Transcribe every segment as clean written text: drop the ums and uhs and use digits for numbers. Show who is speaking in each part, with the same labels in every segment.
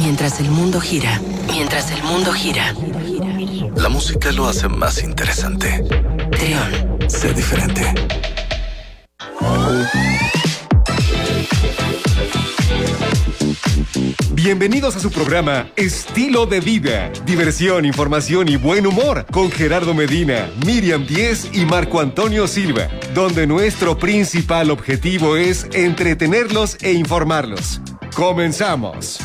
Speaker 1: Mientras el mundo gira, mientras el mundo gira.
Speaker 2: La música lo hace más interesante.
Speaker 1: Trión.
Speaker 2: Sé diferente.
Speaker 3: Bienvenidos a su programa Estilo de Vida. Diversión, información y buen humor con Gerardo Medina, Miriam Díez y Marco Antonio Silva, donde nuestro principal objetivo es entretenerlos e informarlos. ¡Comenzamos!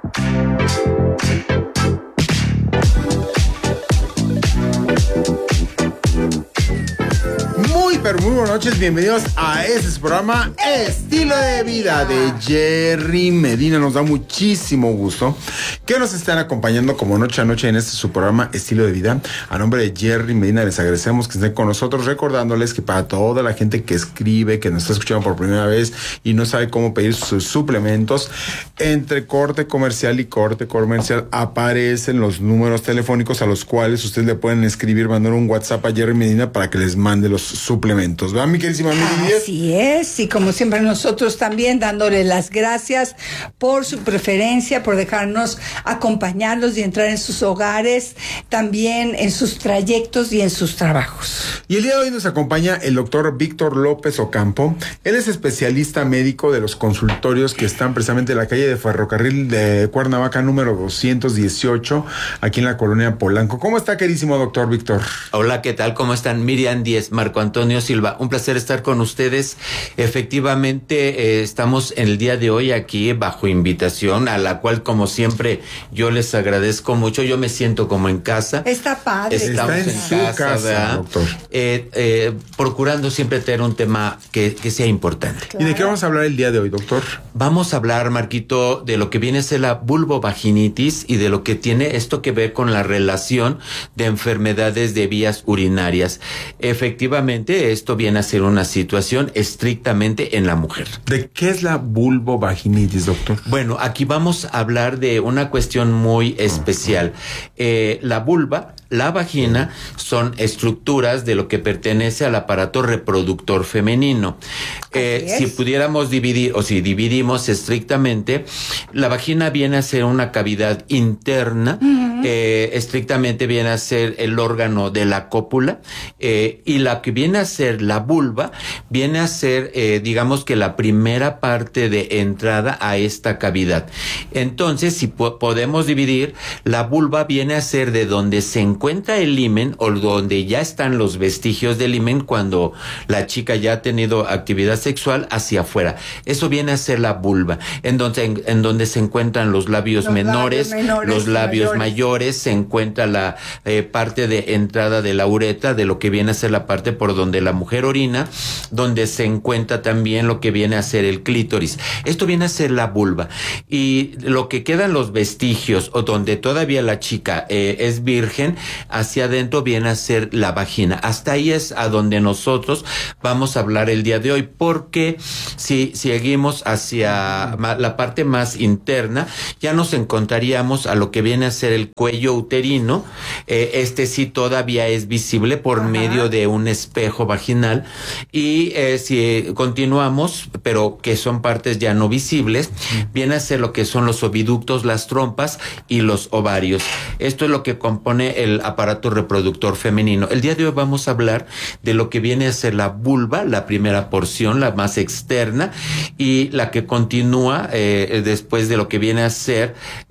Speaker 4: Muy buenas noches, bienvenidos a este programa Estilo de Vida de Jerry Medina. Nos da muchísimo gusto que nos estén acompañando como noche a noche en este su programa Estilo de Vida. A nombre de Jerry Medina les agradecemos que estén con nosotros, recordándoles que para toda la gente que escribe, que nos está escuchando por primera vez y no sabe cómo pedir sus suplementos, entre corte comercial y corte comercial aparecen los números telefónicos a los cuales ustedes le pueden escribir, mandar un WhatsApp a Jerry Medina para que les mande los suplementos. ¿Va, mi queridísima Miri?
Speaker 5: Así es, y como siempre nosotros también dándole las gracias por su preferencia, por dejarnos acompañarlos y entrar en sus hogares, también en sus trayectos y en sus trabajos.
Speaker 4: Y el día de hoy nos acompaña el doctor Víctor López Ocampo. Él es especialista médico de los consultorios que están precisamente en la calle de Ferrocarril de Cuernavaca número 218, aquí en la colonia Polanco. ¿Cómo está, queridísimo doctor Víctor?
Speaker 6: Hola, ¿qué tal? ¿Cómo están? Miriam Díez, Marco Antonio Silva, un placer estar con ustedes. Efectivamente, estamos en el día de hoy aquí bajo invitación, a la cual, como siempre, yo les agradezco mucho. Yo me siento como en casa.
Speaker 5: Está padre.
Speaker 4: Está en su casa, doctor.
Speaker 6: Procurando siempre tener un tema que sea importante.
Speaker 4: Claro. ¿Y de qué vamos a hablar el día de hoy, doctor?
Speaker 6: Vamos a hablar, Marquito, de lo que viene a ser la vulvovaginitis y de lo que tiene esto que ver con la relación de enfermedades de vías urinarias. Efectivamente, esto viene a ser una situación estrictamente en la mujer.
Speaker 4: ¿De qué es la vulvovaginitis, doctor?
Speaker 6: Bueno, aquí vamos a hablar de una cuestión muy especial. La vulva, la vagina, son estructuras de lo que pertenece al aparato reproductor femenino. Si pudiéramos dividir, o si dividimos estrictamente, la vagina viene a ser una cavidad interna, estrictamente viene a ser el órgano de la cópula, y la que viene a ser la vulva, viene a ser, digamos que la primera parte de entrada a esta cavidad. Entonces, si podemos dividir, la vulva viene a ser de donde se encuentra el himen o donde ya están los vestigios del himen cuando la chica ya ha tenido actividad sexual hacia afuera. Eso viene a ser la vulva, en donde se encuentran los labios menores, los labios mayores, se encuentra la parte de entrada de la uretra, de lo que viene a ser la parte por donde la mujer orina, donde se encuentra también lo que viene a ser el clítoris. Esto viene a ser la vulva. Y lo que quedan los vestigios, o donde todavía la chica es virgen, hacia adentro viene a ser la vagina. Hasta ahí es a donde nosotros vamos a hablar el día de hoy, porque si seguimos hacia la parte más interna, ya nos encontraríamos a lo que viene a ser el cuello uterino. Este sí todavía es visible por medio de un espejo vaginal, y si continuamos, pero que son partes ya no visibles, viene a ser lo que son los oviductos, las trompas y los ovarios. Esto es lo que compone el aparato reproductor femenino. El día de hoy vamos a hablar de lo que viene a ser la vulva, la primera porción, la más externa, y la que continúa después de lo que viene a ser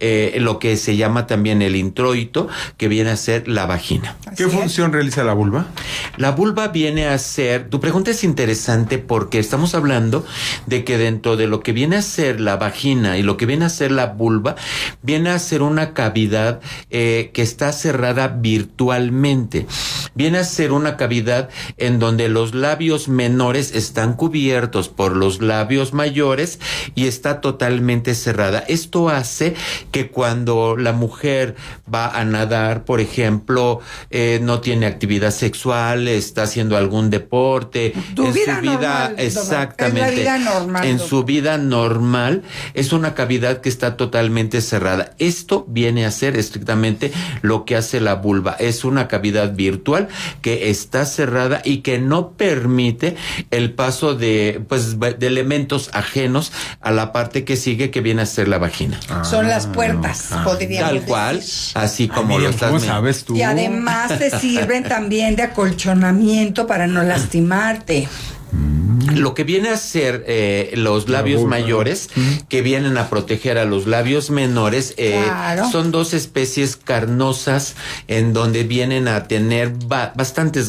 Speaker 6: lo que se llama también el introito, que viene a ser la vagina.
Speaker 4: ¿Qué función realiza la vulva?
Speaker 6: La vulva viene a ser, tu pregunta es interesante porque estamos hablando de que dentro de lo que viene a ser la vagina y lo que viene a ser la vulva, viene a ser una cavidad que está cerrada virtualmente. Viene a ser una cavidad en donde los labios menores están cubiertos por los labios mayores y está totalmente cerrada. Esto hace que cuando la mujer va a nadar, por ejemplo, no tiene actividad sexual, está haciendo algún deporte,
Speaker 5: Tu
Speaker 6: en
Speaker 5: vida
Speaker 6: su vida,
Speaker 5: normal,
Speaker 6: exactamente,
Speaker 5: es la vida normal,
Speaker 6: en
Speaker 5: doctor.
Speaker 6: su vida normal, es una cavidad que está totalmente cerrada. Esto viene a ser estrictamente lo que hace la vulva. Es una cavidad virtual que está cerrada y que no permite el paso de elementos ajenos a la parte que sigue, que viene a ser la vagina.
Speaker 5: Son las puertas, podríamos
Speaker 6: Tal cual,
Speaker 5: decir.
Speaker 6: así como
Speaker 4: Miriam,
Speaker 6: lo estás
Speaker 4: ¿cómo
Speaker 6: men-
Speaker 4: sabes tú?
Speaker 5: Y además te sirven también de acolchonamiento para no lastimarte.
Speaker 6: Lo que viene a ser los labios
Speaker 4: vulva.
Speaker 6: mayores, que vienen a proteger a los labios menores,
Speaker 5: Claro.
Speaker 6: son dos especies carnosas en donde vienen a tener bastantes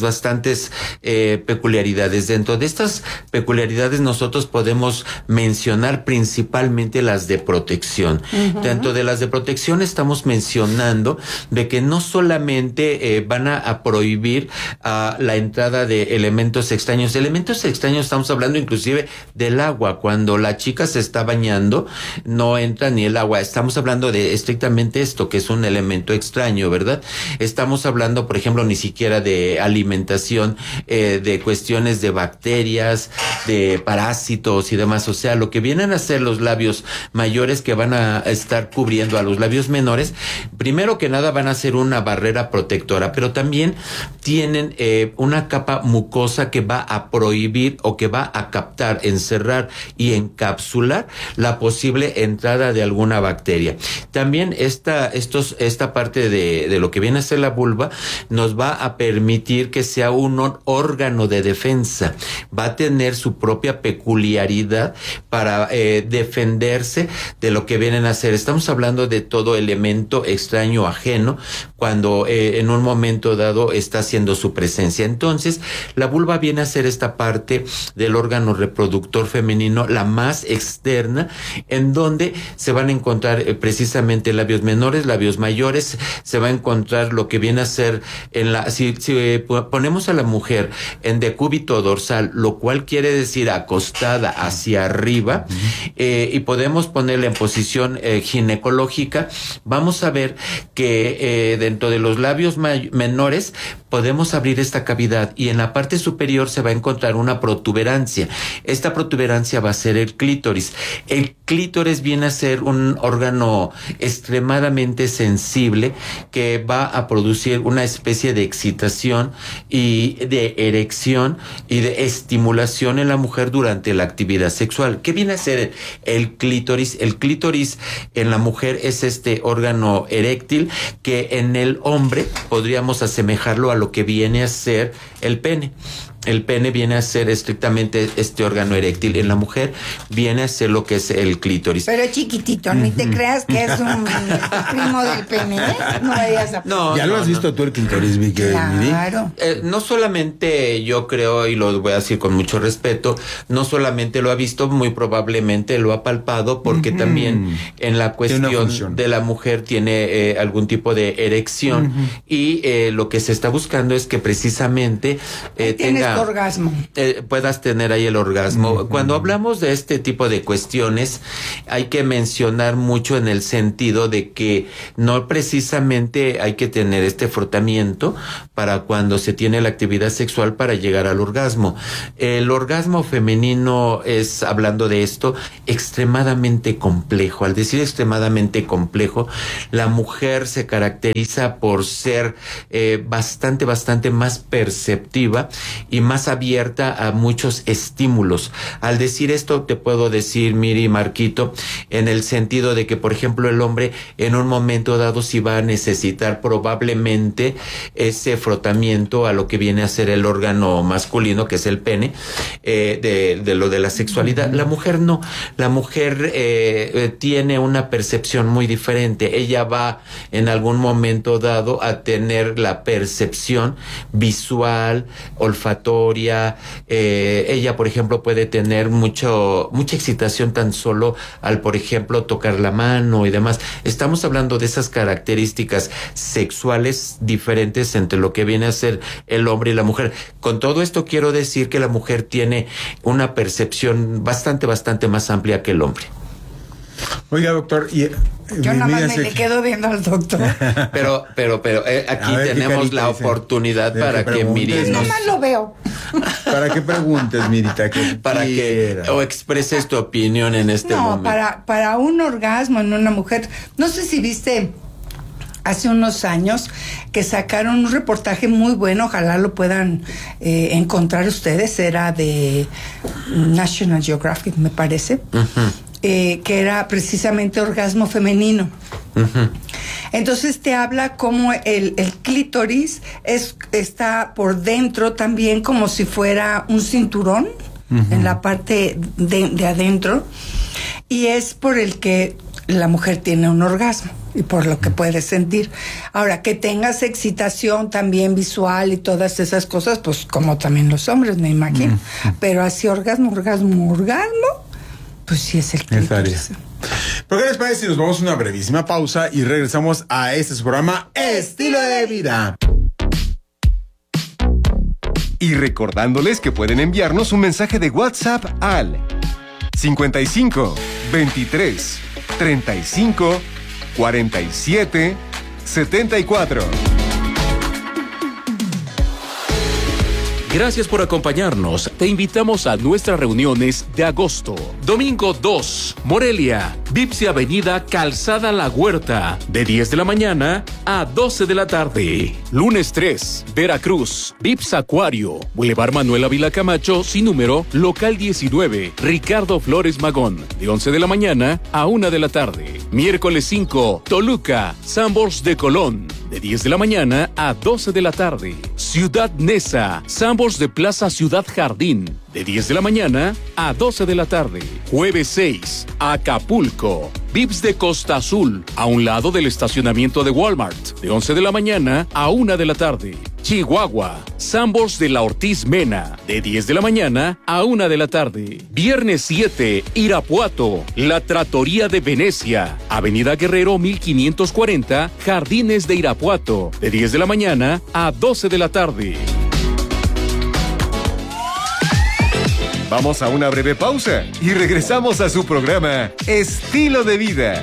Speaker 6: peculiaridades. Dentro de estas peculiaridades nosotros podemos mencionar principalmente las de protección. Dentro de las de protección estamos mencionando de que no solamente van a prohibir la entrada de elementos extraños. Elementos extraños estamos hablando inclusive del agua. Cuando la chica se está bañando, no entra ni el agua. Estamos hablando de estrictamente esto, que es un elemento extraño, ¿verdad? Estamos hablando, por ejemplo, ni siquiera de alimentación, de cuestiones de bacterias, de parásitos y demás. O sea, lo que vienen a ser los labios mayores, que van a estar cubriendo a los labios menores, primero que nada van a ser una barrera protectora, pero también tienen una capa mucosa que va a prohibir o que va a captar, encerrar y encapsular la posible entrada de alguna bacteria. También esta parte de lo que viene a ser la vulva nos va a permitir que sea un órgano de defensa. Va a tener su propia peculiaridad para defenderse de lo que vienen a ser. Estamos hablando de todo elemento extraño, ajeno, cuando en un momento dado está haciendo su presencia. Entonces, la vulva viene a ser esta parte del órgano reproductor femenino, la más externa, en donde se van a encontrar precisamente labios menores, labios mayores. Se va a encontrar lo que viene a ser si ponemos a la mujer en decúbito dorsal, lo cual quiere decir acostada hacia arriba, y podemos ponerla en posición ginecológica, vamos a ver que dentro de los labios menores podemos abrir esta cavidad, y en la parte superior se va a encontrar una protuberancia. Esta protuberancia va a ser el clítoris. El clítoris viene a ser un órgano extremadamente sensible que va a producir una especie de excitación y de erección y de estimulación en la mujer durante la actividad sexual. ¿Qué viene a ser el clítoris? El clítoris en la mujer es este órgano eréctil que en el hombre podríamos asemejarlo a lo que viene a ser el pene. El pene viene a ser estrictamente este órgano eréctil. En la mujer viene a ser lo que es el clítoris.
Speaker 5: Pero es chiquitito, ni te creas que es un primo del pene, ¿eh? No vayas a...
Speaker 6: No,
Speaker 4: ¿Ya lo has visto tú el clítoris, Miri?
Speaker 5: Claro.
Speaker 6: No solamente yo creo, y lo voy a decir con mucho respeto, no solamente lo ha visto, muy probablemente lo ha palpado, porque también en la cuestión de la mujer tiene algún tipo de erección, y lo que se está buscando es que precisamente tenga
Speaker 5: orgasmo.
Speaker 6: Puedas tener ahí el orgasmo. Cuando hablamos de este tipo de cuestiones, hay que mencionar mucho en el sentido de que no precisamente hay que tener este frotamiento para cuando se tiene la actividad sexual para llegar al orgasmo. El orgasmo femenino es, hablando de esto, extremadamente complejo. Al decir extremadamente complejo, la mujer se caracteriza por ser bastante más perceptiva y más abierta a muchos estímulos. Al decir esto, te puedo decir, Miri y Marquito, en el sentido de que, por ejemplo, el hombre en un momento dado sí va a necesitar probablemente ese frotamiento a lo que viene a ser el órgano masculino, que es el pene, de lo de la sexualidad. La mujer no. La mujer tiene una percepción muy diferente. Ella va en algún momento dado a tener la percepción visual, olfatoria. Ella, por ejemplo, puede tener mucha excitación tan solo al, por ejemplo, tocar la mano y demás. Estamos hablando de esas características sexuales diferentes entre lo que viene a ser el hombre y la mujer. Con todo esto quiero decir que la mujer tiene una percepción bastante más amplia que el hombre.
Speaker 4: Oiga, doctor, y
Speaker 5: Yo nada más me le quedo viendo al doctor.
Speaker 6: Pero aquí
Speaker 4: A ver,
Speaker 6: tenemos
Speaker 4: ¿qué
Speaker 6: la
Speaker 4: dice?
Speaker 6: oportunidad
Speaker 4: De
Speaker 6: para
Speaker 4: que
Speaker 6: que
Speaker 4: preguntes.
Speaker 6: Miri
Speaker 5: Nada
Speaker 6: nos...
Speaker 5: más lo veo.
Speaker 4: ¿Para qué preguntes, Mirita?
Speaker 6: Para que o expreses tu opinión en este
Speaker 5: No,
Speaker 6: momento.
Speaker 5: para un orgasmo en una mujer. No sé si viste hace unos años que sacaron un reportaje muy bueno, ojalá lo puedan encontrar ustedes, era de National Geographic, me parece, que era precisamente orgasmo femenino. Entonces te habla como el clítoris está por dentro también como si fuera un cinturón en la parte de adentro, y es por el que la mujer tiene un orgasmo y por lo que puede sentir. Ahora, que tengas excitación también visual y todas esas cosas, pues como también los hombres, me imagino. Pero así orgasmo, pues sí es el clítoris.
Speaker 4: ¿Por qué les parece si nos vamos a una brevísima pausa y regresamos a este su programa Estilo de Vida?
Speaker 3: Y recordándoles que pueden enviarnos un mensaje de WhatsApp al 55 23 35 47 74.
Speaker 7: Gracias por acompañarnos. Te invitamos a nuestras reuniones de agosto. Domingo 2, Morelia, Vipsi Avenida, Calzada La Huerta, de 10 de la mañana a 12 de la tarde. Lunes 3, Veracruz, Vips Acuario, Boulevard Manuel Ávila Camacho, sin número, local 19, Ricardo Flores Magón, de 11 de la mañana a 1 de la tarde. Miércoles 5, Toluca, Sambors de Colón, de 10 de la mañana a 12 de la tarde. Ciudad Neza, Sambors de Plaza Ciudad Jardín, de 10 de la mañana a 12 de la tarde. Jueves 6, Acapulco, Vips de Costa Azul, a un lado del estacionamiento de Walmart, de 11 de la mañana a 1 de la tarde. Chihuahua, Sambors de la Ortiz Mena, de 10 de la mañana a 1 de la tarde. Viernes 7, Irapuato, La Trattoria de Venecia, Avenida Guerrero 1540, Jardines de Irapuato, de 10 de la mañana a 12 de la tarde.
Speaker 3: Vamos a una breve pausa y regresamos a su programa Estilo de Vida.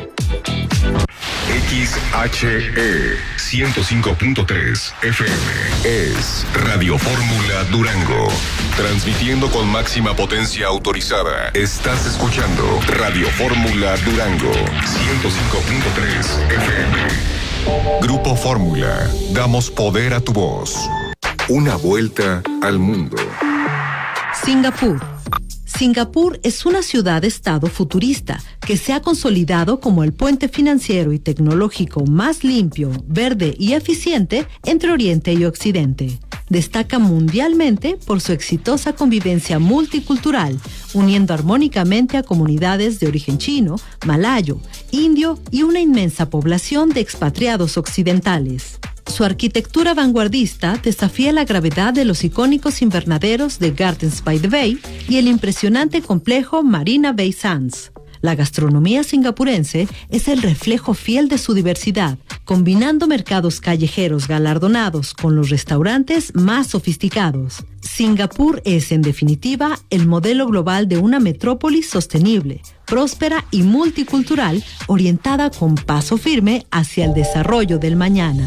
Speaker 8: XHE 105.3 FM es Radio Fórmula Durango. Transmitiendo con máxima potencia autorizada. Estás escuchando Radio Fórmula Durango 105.3 FM. Grupo Fórmula. Damos poder a tu voz. Una vuelta al mundo.
Speaker 9: Singapur. Singapur es una ciudad-estado futurista que se ha consolidado como el puente financiero y tecnológico más limpio, verde y eficiente entre Oriente y Occidente. Destaca mundialmente por su exitosa convivencia multicultural, uniendo armónicamente a comunidades de origen chino, malayo, indio y una inmensa población de expatriados occidentales. Su arquitectura vanguardista desafía la gravedad de los icónicos invernaderos de Gardens by the Bay y el impresionante complejo Marina Bay Sands. La gastronomía singapurense es el reflejo fiel de su diversidad, combinando mercados callejeros galardonados con los restaurantes más sofisticados. Singapur es, en definitiva, el modelo global de una metrópolis sostenible, próspera y multicultural, orientada con paso firme hacia el desarrollo del mañana.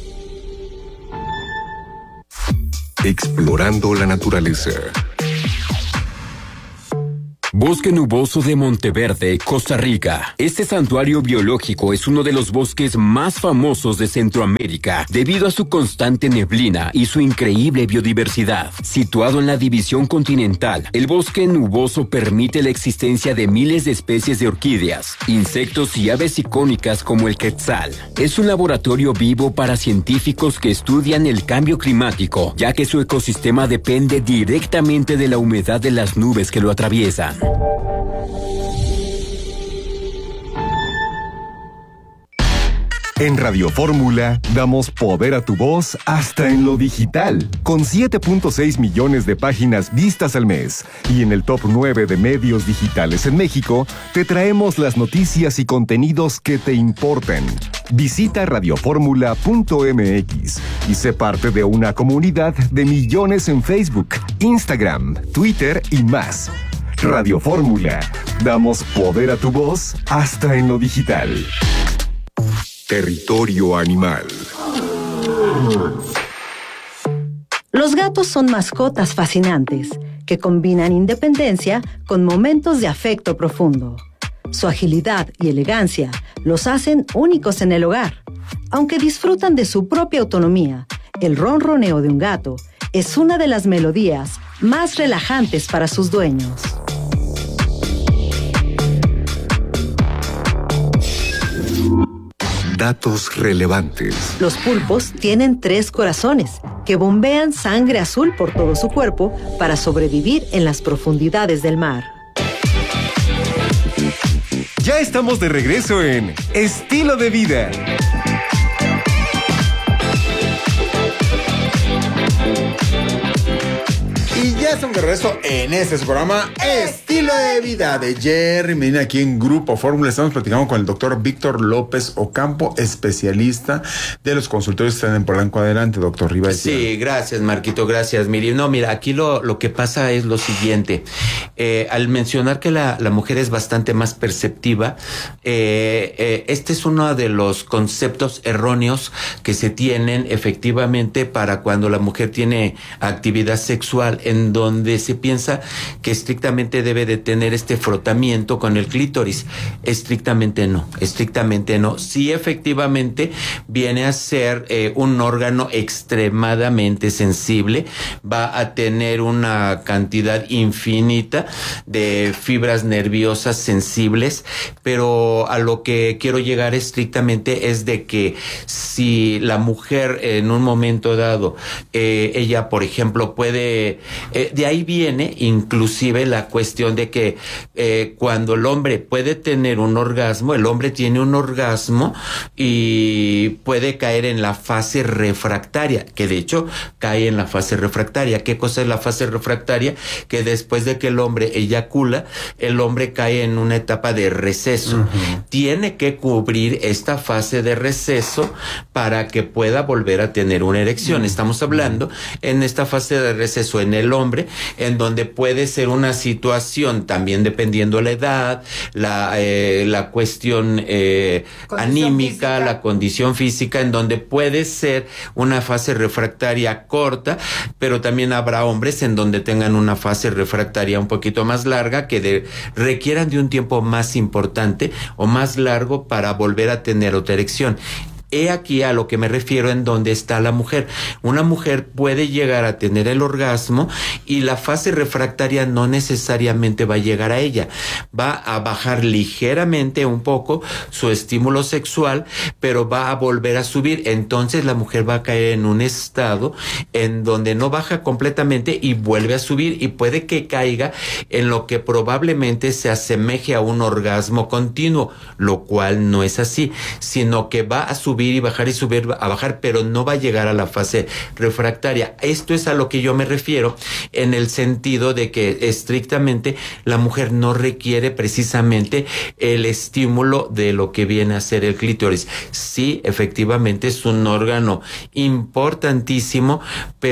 Speaker 8: Explorando la naturaleza.
Speaker 10: Bosque Nuboso de Monteverde, Costa Rica. Este santuario biológico es uno de los bosques más famosos de Centroamérica debido a su constante neblina y su increíble biodiversidad. Situado en la división continental, el bosque nuboso permite la existencia de miles de especies de orquídeas, insectos y aves icónicas como el quetzal. Es un laboratorio vivo para científicos que estudian el cambio climático, ya que su ecosistema depende directamente de la humedad de las nubes que lo atraviesan.
Speaker 3: En Radio Fórmula damos poder a tu voz hasta en lo digital, con 7.6 millones de páginas vistas al mes. Y en el top 9 de medios digitales en México, te traemos las noticias y contenidos que te importan. Visita radioformula.mx y sé parte de una comunidad de millones en Facebook, Instagram, Twitter y más. Radio Fórmula. Damos poder a tu voz hasta en lo digital.
Speaker 8: Territorio Animal.
Speaker 9: Los gatos son mascotas fascinantes que combinan independencia con momentos de afecto profundo. Su agilidad y elegancia los hacen únicos en el hogar. Aunque disfrutan de su propia autonomía, el ronroneo de un gato es una de las melodías más relajantes para sus dueños.
Speaker 8: Datos relevantes.
Speaker 9: Los pulpos tienen 3 corazones que bombean sangre azul por todo su cuerpo para sobrevivir en las profundidades del mar.
Speaker 3: Ya estamos de regreso en Estilo de Vida.
Speaker 4: Y ya estamos de regreso en este programa Estilo de Vida de Jerry Medina, aquí en Grupo Fórmula. Estamos platicando con el doctor Víctor López Ocampo, especialista de los consultorios que están en Polanco. Adelante, doctor Rivas.
Speaker 6: Sí, gracias, Marquito, gracias, Miri. No, mira, aquí lo que pasa es lo siguiente. Al mencionar que la mujer es bastante más perceptiva, este es uno de los conceptos erróneos que se tienen efectivamente para cuando la mujer tiene actividad sexual, en donde se piensa que estrictamente debe de tener este frotamiento con el clítoris. Estrictamente no. Sí, efectivamente viene a ser un órgano extremadamente sensible, va a tener una cantidad infinita de fibras nerviosas sensibles, pero a lo que quiero llegar estrictamente es de que si la mujer en un momento dado, ella, por ejemplo, puede... de ahí viene inclusive la cuestión de que cuando el hombre puede tener un orgasmo, el hombre tiene un orgasmo y puede caer en la fase refractaria, que de hecho cae en la fase refractaria. ¿Qué cosa es la fase refractaria? Que después de que el hombre eyacula, el hombre cae en una etapa de receso. Uh-huh. Tiene que cubrir esta fase de receso para que pueda volver a tener una erección. Estamos hablando en esta fase de receso en el hombre, en donde puede ser una situación, también dependiendo la edad, la cuestión anímica, física. La condición física, en donde puede ser una fase refractaria corta, pero también habrá hombres en donde tengan una fase refractaria un poquito más larga, que requieran de un tiempo más importante o más largo para volver a tener otra erección. He aquí a lo que me refiero en donde está la mujer. Una mujer puede llegar a tener el orgasmo y la fase refractaria no necesariamente va a llegar a ella. Va a bajar ligeramente un poco su estímulo sexual, pero va a volver a subir. Entonces la mujer va a caer en un estado en donde no baja completamente y vuelve a subir, y puede que caiga en lo que probablemente se asemeje a un orgasmo continuo, lo cual no es así, sino que va a subir y bajar y subir a bajar, pero no va a llegar a la fase refractaria. Esto es a lo que yo me refiero, en el sentido de que estrictamente la mujer no requiere precisamente el estímulo de lo que viene a ser el clítoris. Sí, efectivamente es un órgano importantísimo,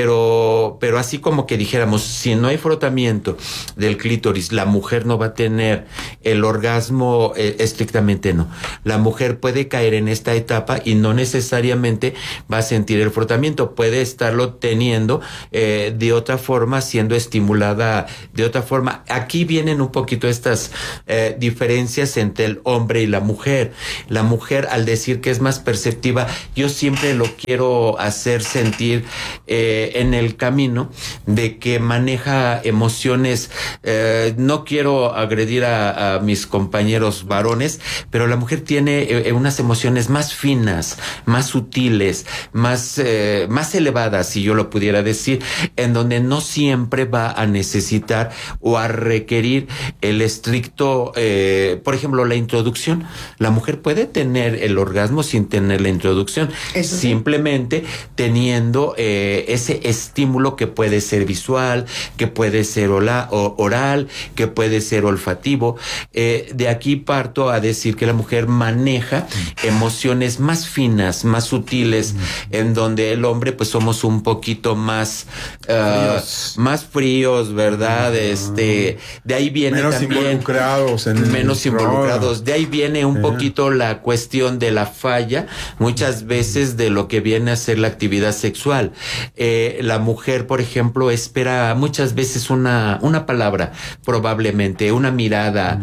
Speaker 6: pero así como que dijéramos, si no hay frotamiento del clítoris, la mujer no va a tener el orgasmo, estrictamente no. La mujer puede caer en esta etapa y no necesariamente va a sentir el frotamiento, puede estarlo teniendo de otra forma, siendo estimulada de otra forma. Aquí vienen un poquito estas diferencias entre el hombre y la mujer. La mujer, al decir que es más perceptiva, yo siempre lo quiero hacer sentir en el camino de que maneja emociones. No quiero agredir a mis compañeros varones, pero la mujer tiene unas emociones más finas, más sutiles, más elevadas, si yo lo pudiera decir, en donde no siempre va a necesitar o a requerir el estricto, por ejemplo, la introducción. La mujer puede tener el orgasmo sin tener la introducción, simplemente teniendo ese estímulo que puede ser visual, que puede ser oral, que puede ser olfativo. De aquí parto a decir que la mujer maneja emociones más finas, más sutiles, en donde el hombre pues somos un poquito más fríos, ¿verdad? De ahí viene
Speaker 4: menos
Speaker 6: también
Speaker 4: involucrados
Speaker 6: de ahí viene un poquito la cuestión de la falla, muchas veces de lo que viene a ser la actividad sexual. La mujer, por ejemplo, espera muchas veces una palabra, probablemente una mirada,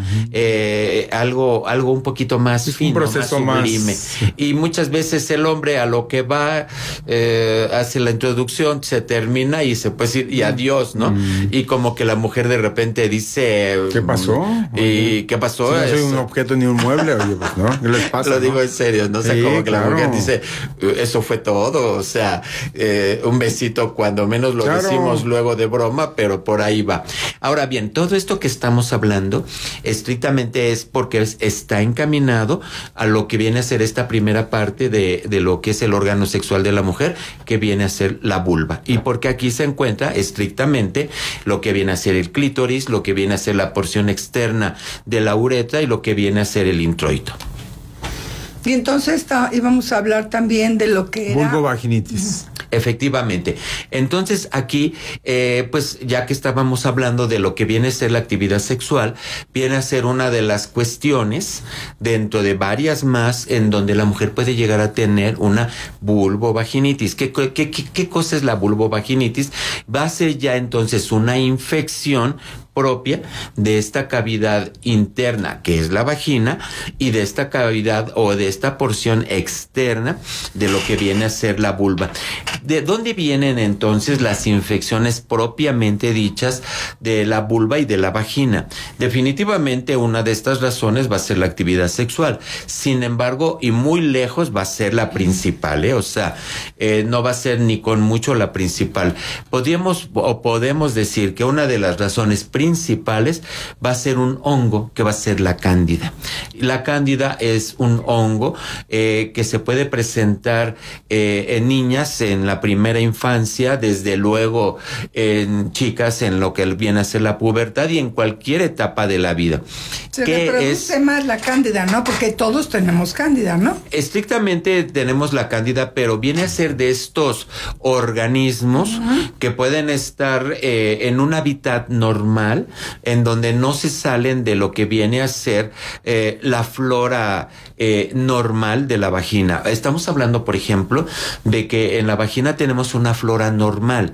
Speaker 6: algo un poquito más fino,
Speaker 4: un proceso
Speaker 6: más sublime. Y muchas veces el hombre a lo que va hace la introducción, se termina y se puede decir y adiós, ¿no? Y como que la mujer de repente dice,
Speaker 4: ¿qué pasó?
Speaker 6: ¿Y qué pasó?
Speaker 4: Si no soy un objeto ni un mueble, oye, pues no, ¿qué les pasa?
Speaker 6: Lo digo en serio, ¿no? O sea, como que la mujer dice, eso fue todo, o sea, un besito cuando menos lo decimos luego de broma, pero por ahí va. Ahora bien, todo esto que estamos hablando estrictamente es porque está encaminado a lo que viene a ser esta primera parte de lo que es el órgano sexual de la mujer, que viene a ser la vulva. Y porque aquí se encuentra estrictamente lo que viene a ser el clítoris, lo que viene a ser la porción externa de la uretra y lo que viene a ser el introito.
Speaker 5: Y entonces íbamos a hablar también de lo que era
Speaker 4: vulvovaginitis.
Speaker 6: Efectivamente. Entonces aquí, pues ya que estábamos hablando de lo que viene a ser la actividad sexual, viene a ser una de las cuestiones dentro de varias más en donde la mujer puede llegar a tener una vulvovaginitis. ¿Qué cosa es la vulvovaginitis? Va a ser ya entonces una infección propia de esta cavidad interna que es la vagina y de esta cavidad o de esta porción externa de lo que viene a ser la vulva. ¿De dónde vienen entonces las infecciones propiamente dichas de la vulva y de la vagina? Definitivamente una de estas razones va a ser la actividad sexual. Sin embargo, y muy lejos va a ser la principal, o sea, no va a ser ni con mucho la principal. Podemos decir que una de las razones principales va a ser un hongo que va a ser la cándida. La cándida es un hongo que se puede presentar en niñas en la primera infancia, desde luego en chicas en lo que viene a ser la pubertad y en cualquier etapa de la vida.
Speaker 5: Se reproduce más la cándida, ¿no? Porque todos tenemos cándida, ¿no?
Speaker 6: Estrictamente tenemos la cándida, pero viene a ser de estos organismos que pueden estar en un hábitat normal, en donde no se salen de lo que viene a ser la flora normal de la vagina. Estamos hablando, por ejemplo, de que en la vagina tenemos una flora normal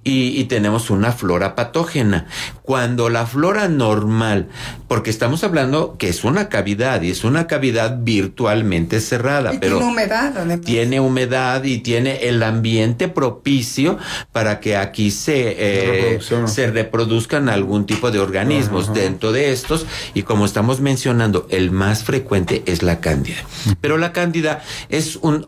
Speaker 6: y tenemos una flora patógena. Cuando la flora normal, porque estamos hablando que es una cavidad y es una cavidad virtualmente cerrada, pero
Speaker 5: tiene humedad, además.
Speaker 6: Tiene humedad y tiene el ambiente propicio para que aquí se reproduzcan algún tipo de organismos dentro de estos, y como estamos mencionando, el más frecuente es la cándida. Pero la cándida es un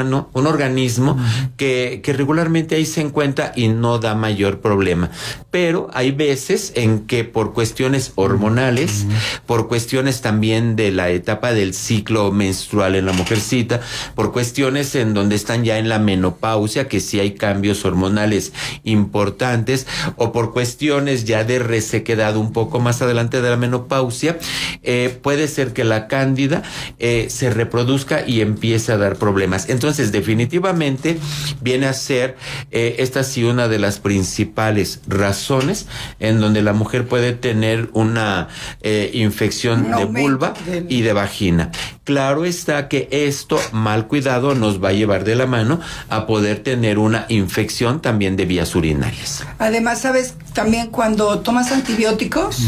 Speaker 6: organismo que regularmente ahí se encuentra y no da mayor problema. Pero hay veces en que por cuestiones hormonales, por cuestiones también de la etapa del ciclo menstrual en la mujercita, por cuestiones en donde están ya en la menopausia, que sí hay cambios hormonales importantes, o por cuestiones ya de resequedad un poco más adelante de la menopausia, puede ser que la cándida se reproduzca y empiece a dar problemas. Entonces, definitivamente viene a ser esta sí una de las principales razones en donde la mujer puede tener una infección de vulva y de vagina. Claro está que esto, mal cuidado, nos va a llevar de la mano a poder tener una infección también de vías urinarias.
Speaker 5: Además, ¿sabes? También cuando tomas antibióticos,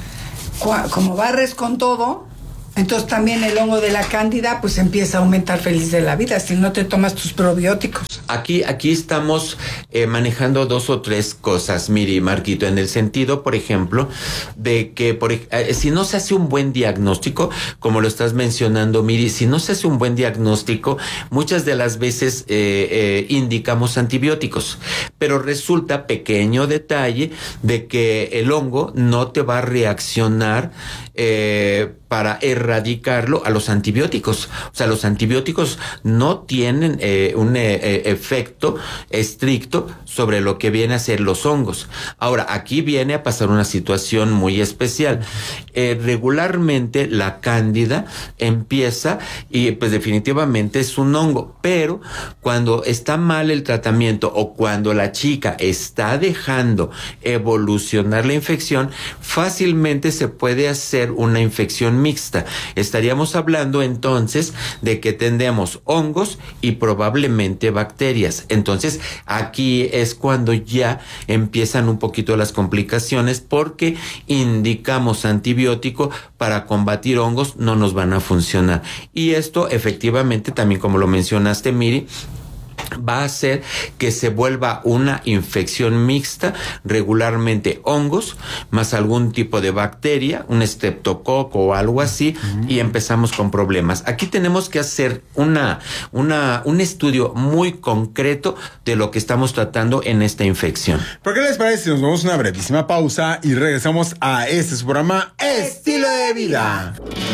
Speaker 5: como barres con todo, entonces también el hongo de la cándida pues empieza a aumentar feliz de la vida si no te tomas tus probióticos.
Speaker 6: Aquí estamos manejando dos o tres cosas, Miri y Marquito, en el sentido, por ejemplo, de que si no se hace un buen diagnóstico, como lo estás mencionando, Miri, si no se hace un buen diagnóstico, muchas de las veces indicamos antibióticos, pero resulta, pequeño detalle, de que el hongo no te va a reaccionar para erradicarlo a los antibióticos. O sea, los antibióticos no tienen un efecto estricto sobre lo que viene a ser los hongos. Ahora, aquí viene a pasar una situación muy especial. Regularmente la cándida empieza y pues definitivamente es un hongo, pero cuando está mal el tratamiento o cuando la chica está dejando evolucionar la infección, fácilmente se puede hacer una infección mixta. Estaríamos hablando entonces de que tendremos hongos y probablemente bacterias. Entonces aquí es cuando ya empiezan un poquito las complicaciones, porque indicamos antibiótico para combatir hongos, no nos van a funcionar. Y esto efectivamente también, como lo mencionaste, Miri, va a hacer que se vuelva una infección mixta, regularmente hongos, más algún tipo de bacteria, un estreptococo o algo así, y empezamos con problemas. Aquí tenemos que hacer un estudio muy concreto de lo que estamos tratando en esta infección.
Speaker 4: ¿Por qué les parece si nos vamos a una brevísima pausa y regresamos a su programa Estilo de Vida?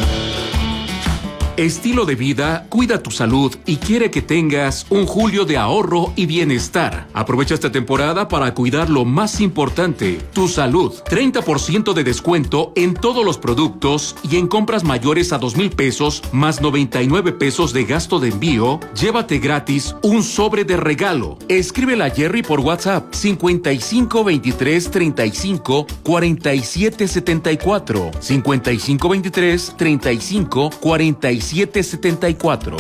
Speaker 7: Estilo de Vida cuida tu salud y quiere que tengas un julio de ahorro y bienestar. Aprovecha esta temporada para cuidar lo más importante, tu salud. 30% de descuento en todos los productos y en compras mayores a 2,000 pesos más 99 pesos de gasto de envío, llévate gratis un sobre de regalo. Escríbele a Jerry por WhatsApp 55 23 35 47 74 55 23 35 47 74.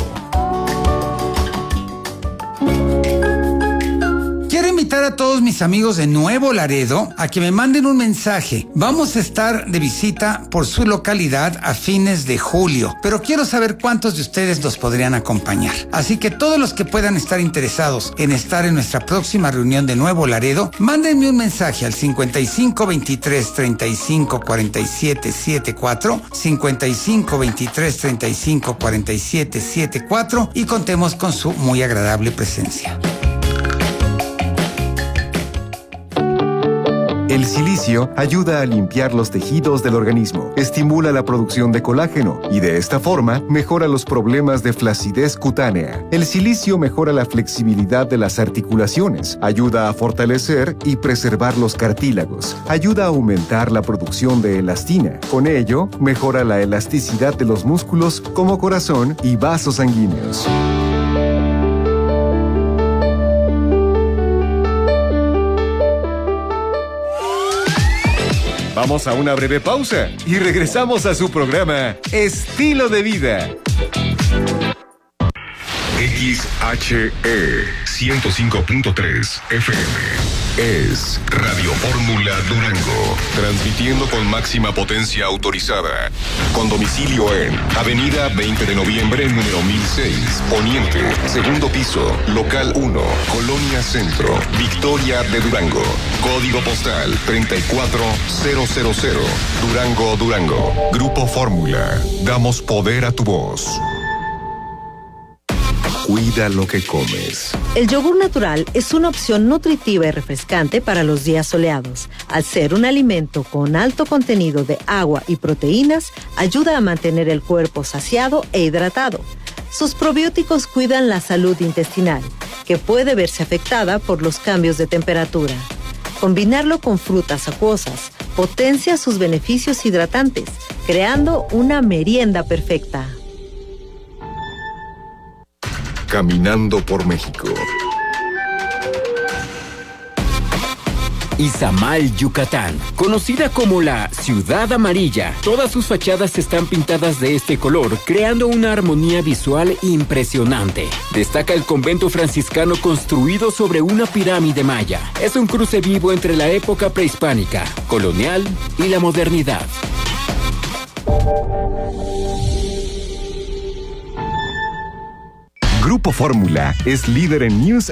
Speaker 11: Quiero invitar a todos mis amigos de Nuevo Laredo a que me manden un mensaje. Vamos a estar de visita por su localidad a fines de julio, pero quiero saber cuántos de ustedes nos podrían acompañar. Así que todos los que puedan estar interesados en estar en nuestra próxima reunión de Nuevo Laredo, mándenme un mensaje al 55 23 35 47 74, 55 23 35 47 74 y contemos con su muy agradable presencia.
Speaker 3: El silicio ayuda a limpiar los tejidos del organismo, estimula la producción de colágeno y de esta forma mejora los problemas de flacidez cutánea. El silicio mejora la flexibilidad de las articulaciones, ayuda a fortalecer y preservar los cartílagos, ayuda a aumentar la producción de elastina. Con ello, mejora la elasticidad de los músculos como corazón y vasos sanguíneos. Vamos a una breve pausa y regresamos a su programa Estilo de Vida.
Speaker 8: XHE 105.3 FM es Radio Fórmula Durango, transmitiendo con máxima potencia autorizada, con domicilio en Avenida 20 de Noviembre, número 1006, Poniente, segundo piso, local 1, Colonia Centro, Victoria de Durango, código postal 34000, Durango, Durango. Grupo Fórmula, damos poder a tu voz. Cuida lo que comes.
Speaker 9: El yogur natural es una opción nutritiva y refrescante para los días soleados. Al ser un alimento con alto contenido de agua y proteínas, ayuda a mantener el cuerpo saciado e hidratado. Sus probióticos cuidan la salud intestinal, que puede verse afectada por los cambios de temperatura. Combinarlo con frutas acuosas potencia sus beneficios hidratantes, creando una merienda perfecta.
Speaker 8: Caminando por México.
Speaker 10: Izamal, Yucatán, conocida como la Ciudad Amarilla. Todas sus fachadas están pintadas de este color, creando una armonía visual impresionante. Destaca el convento franciscano construido sobre una pirámide maya. Es un cruce vivo entre la época prehispánica, colonial y la modernidad.
Speaker 3: Grupo Fórmula es líder en news